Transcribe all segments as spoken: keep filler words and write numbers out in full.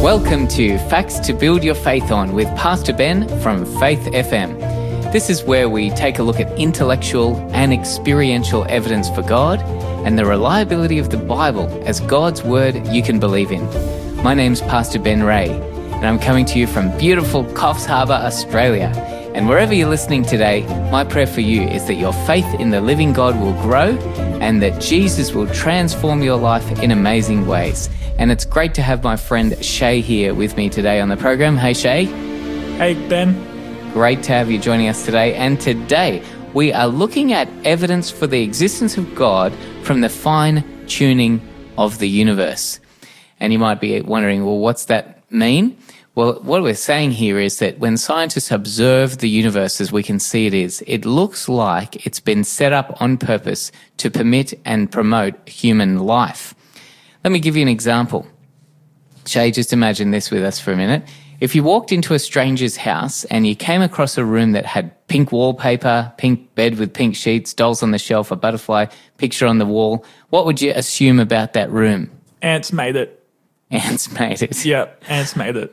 Welcome to Facts to Build Your Faith On with Pastor Ben from Faith F M. This is where we take a look at intellectual and experiential evidence for God and the reliability of the Bible as God's Word you can believe in. My name's Pastor Ben Ray, and I'm coming to you from beautiful Coffs Harbour, Australia. And wherever you're listening today, my prayer for you is that your faith in the living God will grow and that Jesus will transform your life in amazing ways. And it's great to have my friend Shay here with me today on the program. Hey, Shay. Hey, Ben. Great to have you joining us today. And today we are looking at evidence for the existence of God from the fine-tuning of the universe. And you might be wondering, well, what's that mean? Well, what we're saying here is that when scientists observe the universe as we can see it is, it looks like it's been set up on purpose to permit and promote human life. Let me give you an example. Shay, just imagine this with us for a minute. If you walked into a stranger's house and you came across a room that had pink wallpaper, pink bed with pink sheets, dolls on the shelf, a butterfly picture on the wall, what would you assume about that room? Ants made it. Ants made it. Yep, ants made it.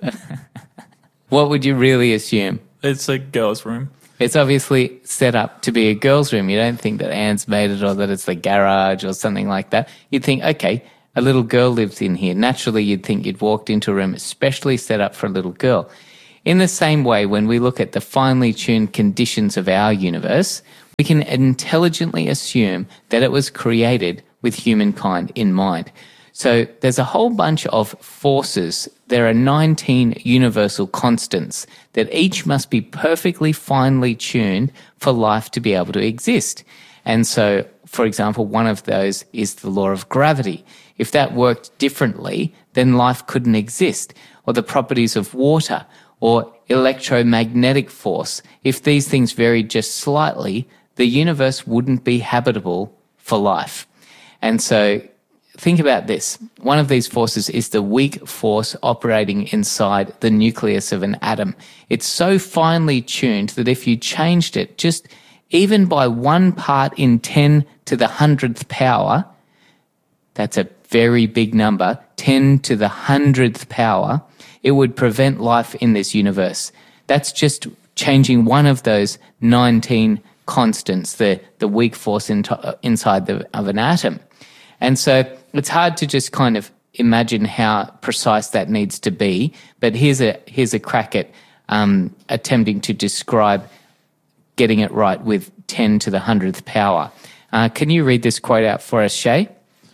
What would you really assume? It's a girl's room. It's obviously set up to be a girl's room. You don't think that ants made it or that it's the garage or something like that. You'd think, okay, a little girl lives in here. Naturally, you'd think you'd walked into a room especially set up for a little girl. In the same way, when we look at the finely tuned conditions of our universe, we can intelligently assume that it was created with humankind in mind. So there's a whole bunch of forces. There are nineteen universal constants that each must be perfectly finely tuned for life to be able to exist. And so, for example, one of those is the law of gravity. If that worked differently, then life couldn't exist. Or the properties of water or electromagnetic force. If these things varied just slightly, the universe wouldn't be habitable for life. And so think about this. One of these forces is the weak force operating inside the nucleus of an atom. It's so finely tuned that if you changed it just even by one part in ten to the hundredth power, that's a very big number, ten to the hundredth power, it would prevent life in this universe. That's just changing one of those nineteen constants, the, the weak force in to, inside the, of an atom. And so it's hard to just kind of imagine how precise that needs to be, but here's a, here's a crack at um, attempting to describe getting it right with ten to the hundredth power. Uh, can you read this quote out for us, Shay?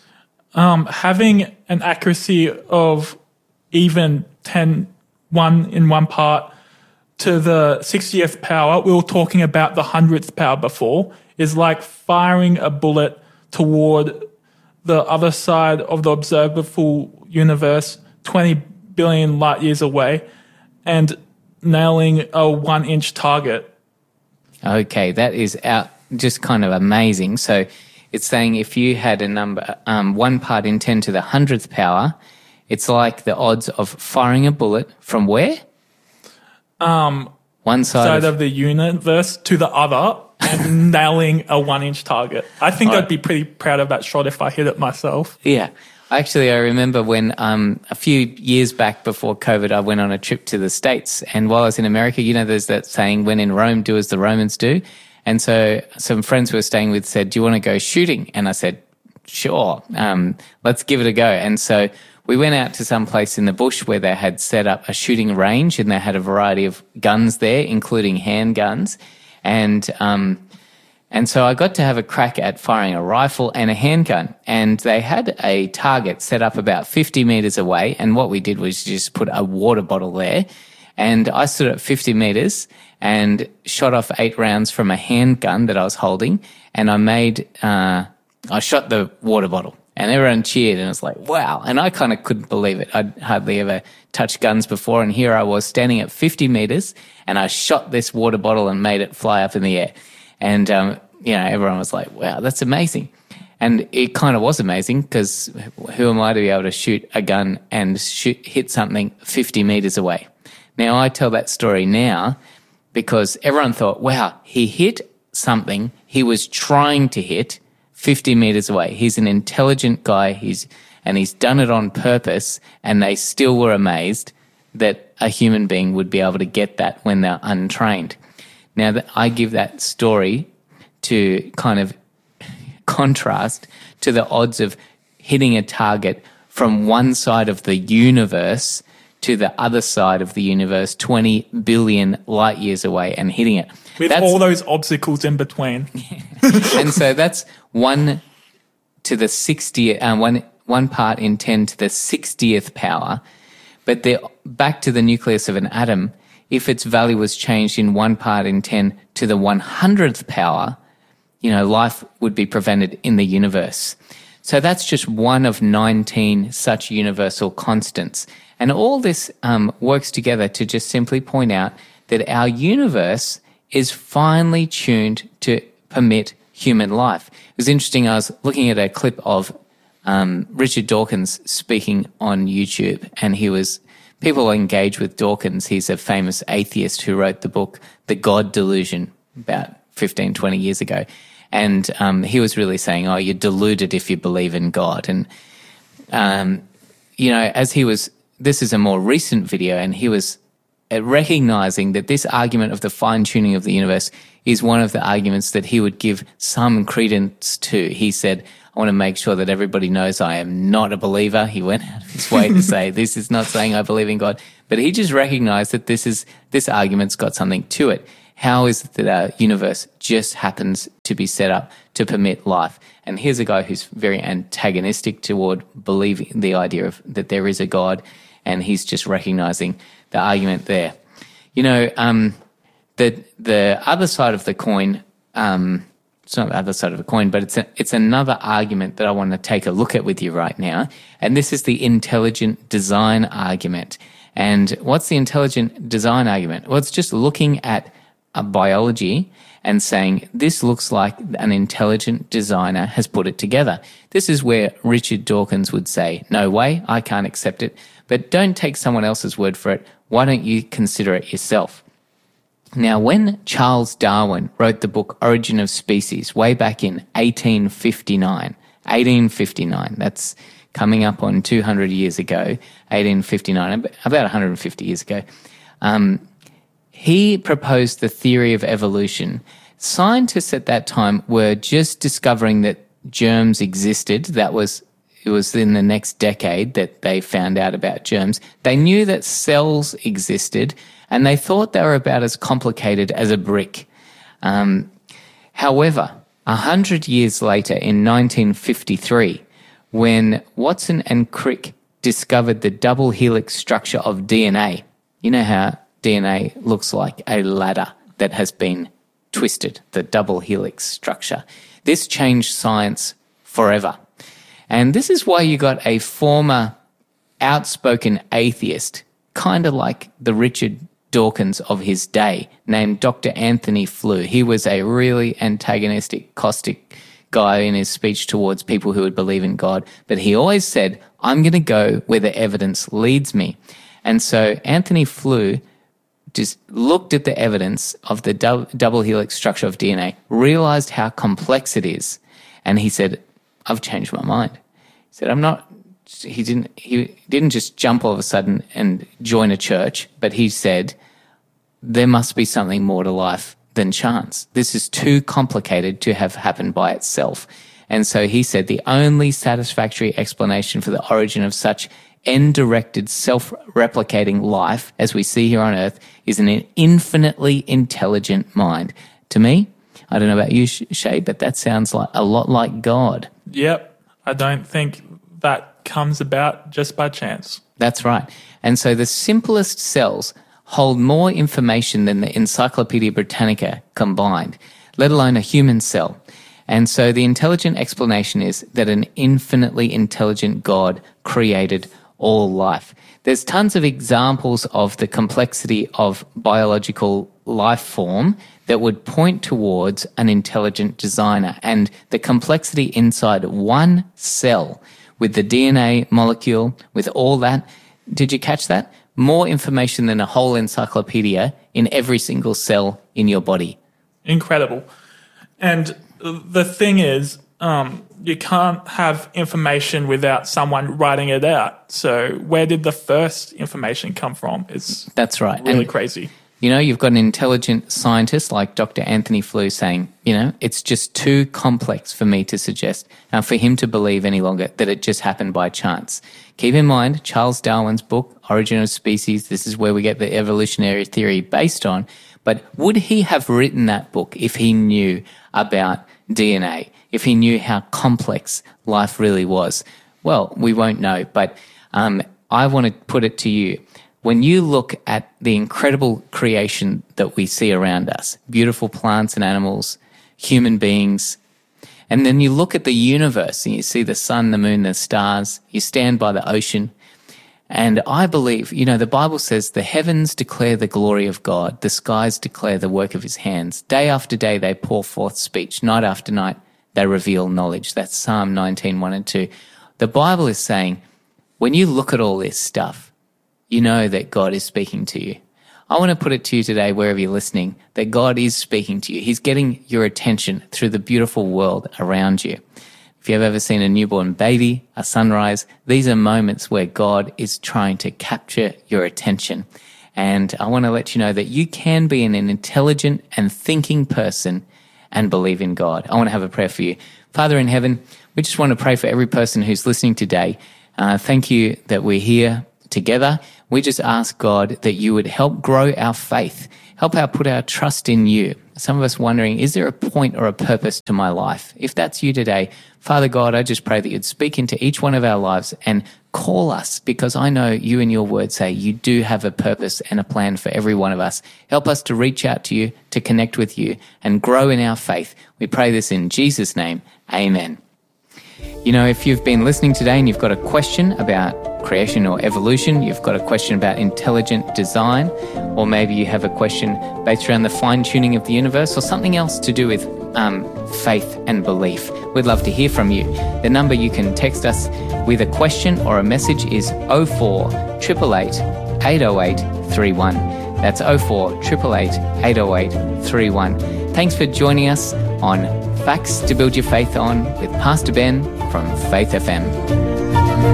Um, having an accuracy of even ten, one in one part to the sixtieth power, we were talking about the hundredth power before, is like firing a bullet toward the other side of the observable universe, twenty billion light years away, and nailing a one-inch target. Okay, that is out, just kind of amazing. So it's saying if you had a number, um, one part in ten to the hundredth power, it's like the odds of firing a bullet from where? Um, one side, side of, of the universe to the other and nailing a one-inch target. I think Right. I'd be pretty proud of that shot if I hit it myself. Yeah. Actually, I remember when um, a few years back before COVID, I went on a trip to the States. And while I was in America, you know, there's that saying, when in Rome, do as the Romans do. And so some friends who were staying with said, do you want to go shooting? And I said, sure, um, let's give it a go. And so we went out to some place in the bush where they had set up a shooting range and they had a variety of guns there, including handguns. And um, and so I got to have a crack at firing a rifle and a handgun. And they had a target set up about fifty meters away. And what we did was just put a water bottle there. And I stood at fifty meters and shot off eight rounds from a handgun that I was holding. And I made, uh, I shot the water bottle. And everyone cheered and it was like, wow. And I kind of couldn't believe it. I'd hardly ever touched guns before. And here I was standing at fifty meters and I shot this water bottle and made it fly up in the air. And, um, you know, everyone was like, wow, that's amazing. And it kind of was amazing because who am I to be able to shoot a gun and shoot, hit something fifty meters away? Now, I tell that story now because everyone thought, wow, he hit something he was trying to hit fifty meters away. He's an intelligent guy. He's and he's done it on purpose, and they still were amazed that a human being would be able to get that when they're untrained. Now, that I give that story to kind of contrast to the odds of hitting a target from one side of the universe to the other side of the universe, twenty billion light years away, and hitting it. With that's, all those obstacles in between. And so that's one to the sixtieth, uh, one, one part in ten to the sixtieth power. But the, back to the nucleus of an atom, if its value was changed in one part in ten to the one hundredth power, you know, life would be prevented in the universe. So that's just one of nineteen such universal constants. And all this um, works together to just simply point out that our universe is finely tuned to permit human life. It was interesting, I was looking at a clip of um, Richard Dawkins speaking on YouTube, and he was, people engage with Dawkins. He's a famous atheist who wrote the book The God Delusion about fifteen, twenty years ago. And um, he was really saying, oh, you're deluded if you believe in God. And, um, you know, as he was, this is a more recent video, and he was recognizing that this argument of the fine-tuning of the universe is one of the arguments that he would give some credence to. He said, I want to make sure that everybody knows I am not a believer. He went out of his way to say, this is not saying I believe in God. But he just recognized that this is this argument's got something to it. How is it that our universe just happens to be set up to permit life? And here's a guy who's very antagonistic toward believing the idea of that there is a God, and he's just recognizing the argument there. You know, um, the the other side of the coin, um, it's not the other side of the coin, but it's a, it's another argument that I want to take a look at with you right now, and this is the intelligent design argument. And what's the intelligent design argument? Well, it's just looking at a biology and saying, this looks like an intelligent designer has put it together. This is where Richard Dawkins would say, no way, I can't accept it. But don't take someone else's word for it. Why don't you consider it yourself? Now, when Charles Darwin wrote the book Origin of Species way back in eighteen fifty-nine, eighteen fifty-nine, that's coming up on two hundred years ago, eighteen fifty-nine, about one hundred fifty years ago, um, he proposed the theory of evolution. Scientists at that time were just discovering that germs existed. That was, it was in the next decade that they found out about germs. They knew that cells existed, and they thought they were about as complicated as a brick. Um, however, a hundred years later, in nineteen fifty-three, when Watson and Crick discovered the double helix structure of D N A, you know how D N A looks like a ladder that has been twisted, the double helix structure. This changed science forever. And this is why you got a former outspoken atheist, kind of like the Richard Dawkins of his day, named Doctor Anthony Flew. He was a really antagonistic, caustic guy in his speech towards people who would believe in God, but he always said, I'm going to go where the evidence leads me. And so Anthony Flew just looked at the evidence of the dou- double helix structure of D N A, realized how complex it is, and he said, I've changed my mind. He said, I'm not, he didn't, he didn't just jump all of a sudden and join a church, but he said, there must be something more to life than chance. This is too complicated to have happened by itself. And so he said the only satisfactory explanation for the origin of such end-directed, self-replicating life, as we see here on Earth, is an infinitely intelligent mind. To me, I don't know about you, Shay, but that sounds like a lot like God. Yep. I don't think that comes about just by chance. That's right. And so the simplest cells hold more information than the Encyclopedia Britannica combined, let alone a human cell. And so the intelligent explanation is that an infinitely intelligent God created all life. There's tons of examples of the complexity of biological life form that would point towards an intelligent designer, and the complexity inside one cell with the D N A molecule, with all that. Did you catch that? More information than a whole encyclopedia in every single cell in your body. Incredible. And the thing is, um, you can't have information without someone writing it out. So where did the first information come from? It's That's right. really And, crazy. you know, you've got an intelligent scientist like Doctor Anthony Flew saying, you know, it's just too complex for me to suggest, uh, for him to believe any longer that it just happened by chance. Keep in mind, Charles Darwin's book, Origin of Species, this is where we get the evolutionary theory based on. But would he have written that book if he knew about D N A, if he knew how complex life really was? Well, we won't know, but um, I want to put it to you. When you look at the incredible creation that we see around us, beautiful plants and animals, human beings, and then you look at the universe and you see the sun, the moon, the stars, you stand by the ocean, and I believe, you know, the Bible says the heavens declare the glory of God, the skies declare the work of his hands. Day after day they pour forth speech, night after night they reveal knowledge. That's Psalm nineteen, one and two. The Bible is saying, when you look at all this stuff, you know that God is speaking to you. I want to put it to you today, wherever you're listening, that God is speaking to you. He's getting your attention through the beautiful world around you. If you've ever seen a newborn baby, a sunrise, these are moments where God is trying to capture your attention. And I want to let you know that you can be an intelligent and thinking person and believe in God. I want to have a prayer for you. Father in heaven, we just want to pray for every person who's listening today. Uh, thank you that we're here together. We just ask, God, that you would help grow our faith, help our put our trust in you. Some of us wondering, is there a point or a purpose to my life? If that's you today, Father God, I just pray that you'd speak into each one of our lives and call us, because I know you and your word say you do have a purpose and a plan for every one of us. Help us to reach out to you, to connect with you, and grow in our faith. We pray this in Jesus' name. Amen. You know, if you've been listening today and you've got a question about creation or evolution, you've got a question about intelligent design, or maybe you have a question based around the fine-tuning of the universe, or something else to do with um, faith and belief, we'd love to hear from you. The number you can text us with a question or a message is oh four eight eight eight, eight oh eight three one. That's oh four eight eight eight, eight oh eight three one. Thanks for joining us on Facts to Build Your Faith On with Pastor Ben from Faith F M.